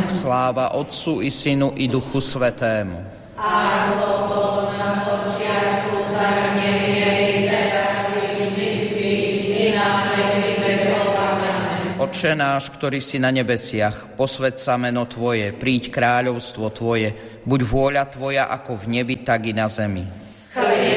Sláva Otcu i Synu i Duchu Svätému. Ako bolo na počiatku, tak nech je i teraz i vždycky, i na veky vekov. Amen. Otče náš, ktorý si na nebesiach, posväť sa meno Tvoje, príď kráľovstvo Tvoje, buď vôľa Tvoja ako v nebi, tak i na zemi.